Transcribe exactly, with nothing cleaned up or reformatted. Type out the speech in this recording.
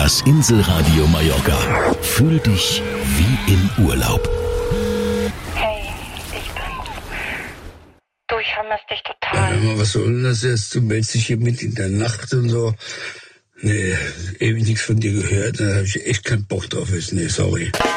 Das Inselradio Mallorca. Fühl dich wie im Urlaub. Hey, ich bin's. Du, ich vermisse dich total. Ja, Mama, was soll denn das jetzt? Du meldest dich hier mit in der Nacht und so. Nee, ewig nichts von dir gehört. Da habe ich echt keinen Bock drauf. Nee, sorry.